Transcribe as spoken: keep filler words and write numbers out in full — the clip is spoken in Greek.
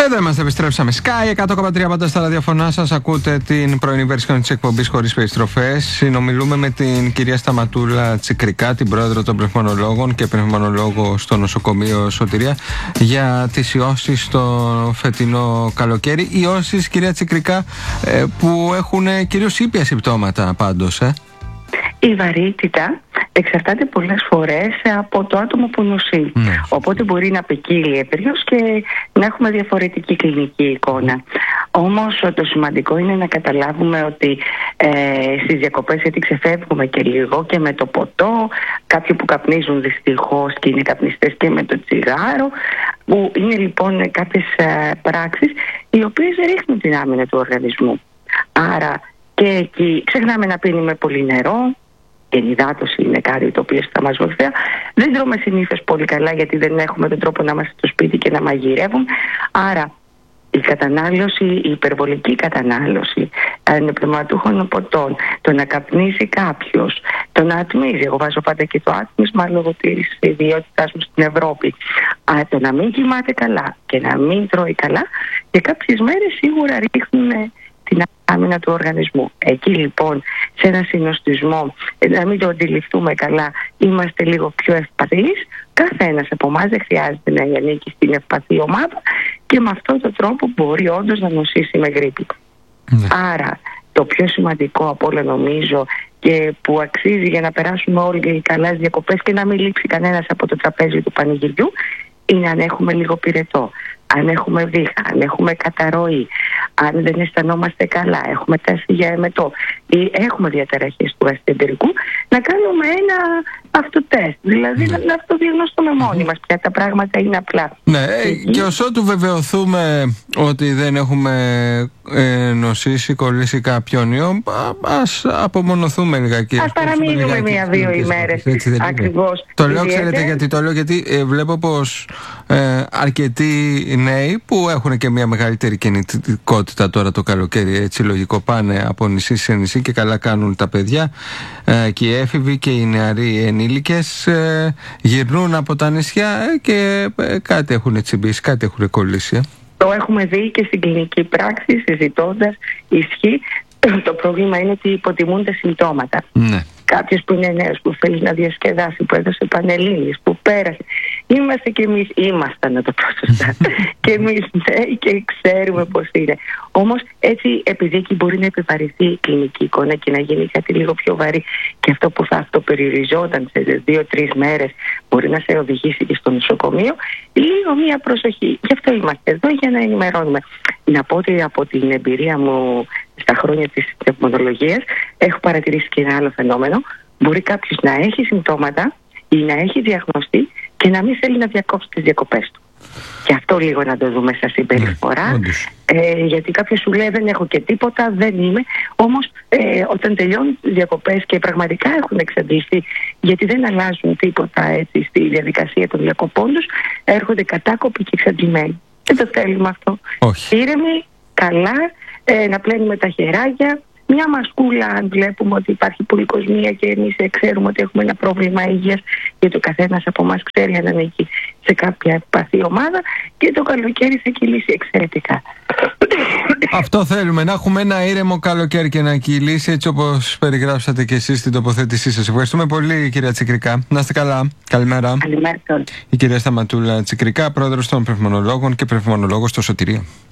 Εδώ είμαστε, επιστρέψαμε. Sky εκατό κόμμα τρία πάντα στα ραδιοφωνά σας. Ακούτε την πρωινή βερσιόν της εκπομπής Χωρίς Περιστροφές. Συνομιλούμε με την κυρία Σταματούλα Τσικρικά, την πρόεδρο των πνευμονολόγων και πνευμονολόγο στο νοσοκομείο Σωτηρία, για τις ιώσεις στο φετινό καλοκαίρι. Ιώσεις, κυρία Τσικρικά, που έχουν κυρίως ήπια συμπτώματα πάντως, ε. Η βαρύτητα εξαρτάται πολλές φορές από το άτομο που νοσεί. Mm. Οπότε μπορεί να ποικίλει ευρύως και να έχουμε διαφορετική κλινική εικόνα. Όμως το σημαντικό είναι να καταλάβουμε ότι ε, στις διακοπές, γιατί ξεφεύγουμε και λίγο και με το ποτό, κάποιοι που καπνίζουν δυστυχώς και είναι καπνιστές και με το τσιγάρο, που είναι λοιπόν κάποιες ε, πράξεις οι οποίες ρίχνουν την άμυνα του οργανισμού. Άρα και εκεί ξεχνάμε να πίνουμε πολύ νερό. Και η υδάτωση είναι κάτι το οποίο θα μας βοηθάει. Δεν τρώμε συνήθως πολύ καλά, γιατί δεν έχουμε τον τρόπο να είμαστε στο σπίτι και να μαγειρεύουμε. Άρα η κατανάλωση, η υπερβολική κατανάλωση ανεπνευματούχων ποτών, το να καπνίσει κάποιος, το να ατμίζει, εγώ βάζω πάντα και το άτμισμα λόγω της ιδιότητάς μου στην Ευρώπη, Α, το να μην κοιμάται καλά και να μην τρώει καλά, και κάποιες μέρες σίγουρα ρίχνουν την άμυνα του οργανισμού. Εκεί λοιπόν, σε ένα συνοστισμό, να μην το αντιληφθούμε καλά, είμαστε λίγο πιο ευπαθείς. Καθένας από εμάς δεν χρειάζεται να ανήκει στην ευπαθή ομάδα, και με αυτόν τον τρόπο μπορεί όντως να νοσήσει με γρίπη. Ναι. Άρα το πιο σημαντικό από όλα, νομίζω, και που αξίζει για να περάσουμε όλοι καλά στις διακοπές και να μην λείψει κανένας από το τραπέζι του πανηγυριού, είναι αν έχουμε λίγο πυρετό, αν έχουμε βήχα, αν έχουμε καταρροή, αν δεν αισθανόμαστε καλά, έχουμε τάση για εμετό ή έχουμε διαταραχές του γαστρεντερικού, να κάνουμε ένα αυτοτεστ. Δηλαδή ναι. να αυτοδιαγνωστούμε μόνοι μας πια. Τα πράγματα είναι απλά. Ναι, και, και ως ότου βεβαιωθούμε ότι δεν έχουμε ε, νοσήσει, κολλήσει κάποιον ιό, ας απομονωθούμε λιγάκι. Ας παραμείνουμε μία-δύο ημέρες. Ακριβώς. Το λέω, ξέρετε γιατί το λέω, γιατί ε, βλέπω πως ε, αρκετοί νέοι που έχουν και μια μεγαλύτερη κινητικότητα τώρα το καλοκαίρι, έτσι λογικό, πάνε από νησί σε νησί, και καλά κάνουν τα παιδιά, ε, και οι έφηβοι και οι νεαροί ενήλικες ε, γυρνούν από τα νησιά και ε, κάτι έχουν τσιμπήσει, κάτι έχουν κολλήσει. Το έχουμε δει και στην κλινική πράξη, συζητώντας, ισχύει. Το πρόβλημα είναι ότι υποτιμούν τα συμπτώματα. Ναι. Κάποιος που είναι νέος, που θέλει να διασκεδάσει, που έδωσε πανελλήνιες, που πέρασε. Είμαστε κι εμείς, ήμασταν, να το πω σωστά, και εμείς νέοι και ξέρουμε πώς είναι. Όμως έτσι, επειδή εκεί μπορεί να επιβαρυνθεί η κλινική εικόνα και να γίνει κάτι λίγο πιο βαρύ, και αυτό που θα αυτοπεριοριζόταν σε δύο-τρεις μέρες μπορεί να σε οδηγήσει και στο νοσοκομείο, λίγο μία προσοχή. Γι' αυτό είμαστε εδώ, για να ενημερώνουμε. Να πω ότι από την εμπειρία μου στα χρόνια της πνευμονολογίας έχω παρατηρήσει και ένα άλλο φαινόμενο. Μπορεί κάποιος να έχει συμπτώματα ή να έχει διαγνωστεί και να μην θέλει να διακόψει τις διακοπές του. Και αυτό λίγο να το δούμε σαν συμπεριφορά. Ναι, ε, γιατί κάποιος σου λέει δεν έχω και τίποτα, δεν είμαι. Όμως ε, όταν τελειώνουν τις διακοπές και πραγματικά έχουν εξαντληθεί, γιατί δεν αλλάζουν τίποτα έτσι στη διαδικασία των διακοπών τους, έρχονται κατάκοποι και εξαντλημένοι. Δεν το θέλουμε αυτό. Ήρεμοι, καλά, ε, να πλένουμε τα χεράκια. Μια μασκούλα, αν βλέπουμε ότι υπάρχει πολυκοσμία και εμείς ξέρουμε ότι έχουμε ένα πρόβλημα υγείας, γιατί ο καθένας από εμάς ξέρει αν ανήκει σε κάποια ευπαθή ομάδα, και το καλοκαίρι θα κυλήσει εξαιρετικά. Αυτό θέλουμε, να έχουμε ένα ήρεμο καλοκαίρι και να κυλήσει έτσι όπως περιγράψατε και εσείς στην τοποθέτησή σας. Ευχαριστούμε πολύ, κυρία Τσικρικά. Να είστε καλά. Καλημέρα. Καλημέρα. Η κυρία Σταματούλα Τσικρικά, πρόεδρος των πνευμονολόγων και πνευμονολόγος στο Σωτηρία.